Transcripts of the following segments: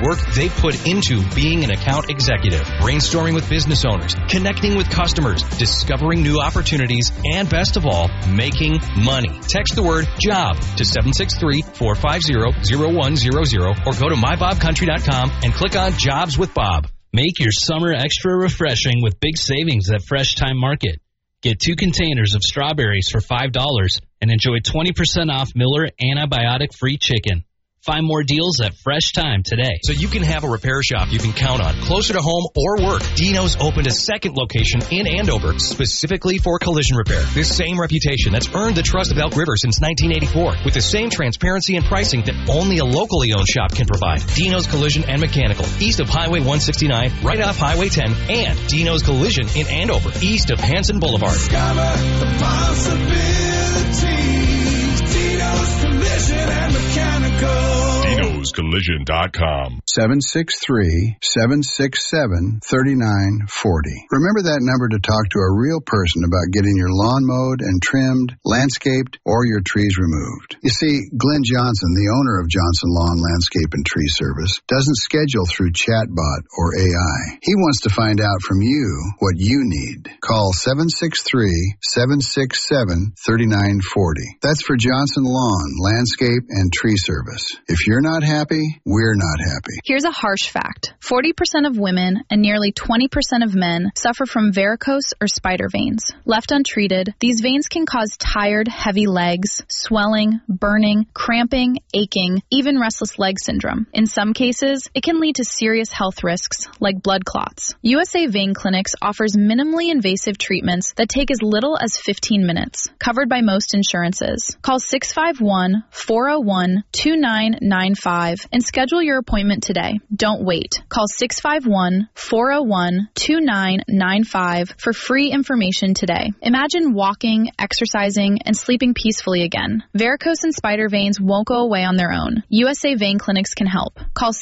work they put into being an account executive, brainstorming with business owners, connecting with customers, discovering new opportunities, and best of all, making money. Text the word JOB to 763-450-0100 or go to mybobcountry.com and click on Jobs with Bob. Make your summer extra refreshing with big savings at Fresh Time Market. Get 2 containers of strawberries for $5 and enjoy 20% off Miller antibiotic-free chicken. Find more deals at Fresh Time today. So you can have a repair shop you can count on, closer to home or work. Dino's opened a second location in Andover, specifically for collision repair. This same reputation that's earned the trust of Elk River since 1984, with the same transparency and pricing that only a locally owned shop can provide. Dino's Collision and Mechanical, east of Highway 169, right off Highway 10, and Dino's Collision in Andover, east of Hanson Boulevard. Discover the possibilities. Dino's Collision and Mechanical. Dino'sCollision.com. 763-767-3940. Remember that number to talk to a real person about getting your lawn mowed and trimmed, landscaped, or your trees removed. You see, Glenn Johnson, the owner of Johnson Lawn Landscape and Tree Service, doesn't schedule through chatbot or AI. He wants to find out from you what you need. Call 763-767-3940. That's for Johnson Lawn Landscape and Tree Service. If you're not happy, we're not happy. Here's a harsh fact. 40% of women and nearly 20% of men suffer from varicose or spider veins. Left untreated, these veins can cause tired, heavy legs, swelling, burning, cramping, aching, even restless leg syndrome. In some cases, it can lead to serious health risks like blood clots. USA Vein Clinics offers minimally invasive treatments that take as little as 15 minutes, covered by most insurances. Call 651-401-2995 and schedule your appointment today. Don't wait. Call 651-401-2995 for free information today. Imagine walking, exercising, and sleeping peacefully again. Varicose and spider veins won't go away on their own. USA Vein Clinics can help. Call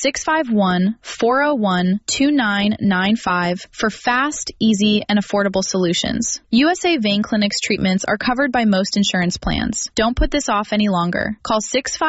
651-401-2995 for fast, easy, and affordable solutions. USA Vein Clinics treatments are covered by most insurance plans. Don't put this off any longer. Call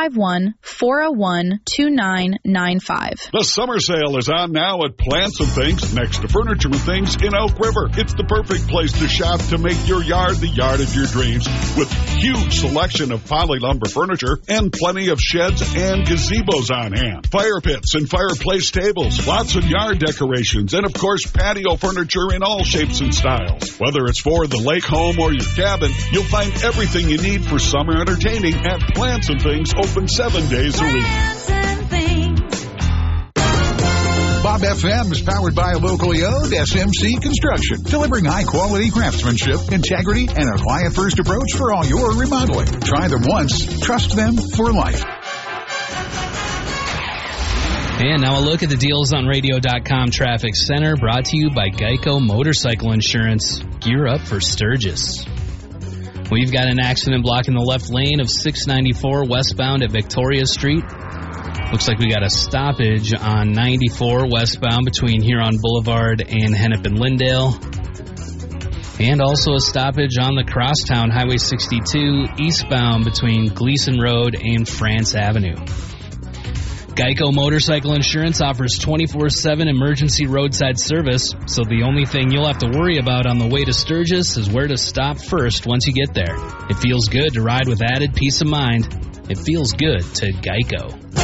651-401-2995. The summer sale is on now at Plants and Things next to Furniture and Things in Elk River. It's the perfect place to shop to make your yard the yard of your dreams, with huge selection of poly lumber furniture and plenty of sheds and gazebos on hand. Fire pits and fireplace tables, lots of yard decorations, and of course patio furniture in all shapes and styles. Whether it's for the lake home or your cabin, you'll find everything you need for summer entertaining at Plants and Things, open 7 days a week. Bob FM is powered by a locally owned SMC Construction, delivering high-quality craftsmanship, integrity, and a client-first approach for all your remodeling. Try them once, trust them for life. And now a look at the DealsOnRadio.com Traffic Center, brought to you by Geico Motorcycle Insurance. Gear up for Sturgis. We've got an accident blocking the left lane of 694 westbound at Victoria Street. Looks like we got a stoppage on 94 westbound between Huron Boulevard and Hennepin-Lyndale. And also a stoppage on the Crosstown Highway 62 eastbound between Gleason Road and France Avenue. Geico Motorcycle Insurance offers 24/7 emergency roadside service, so the only thing you'll have to worry about on the way to Sturgis is where to stop first once you get there. It feels good to ride with added peace of mind. It feels good to Geico.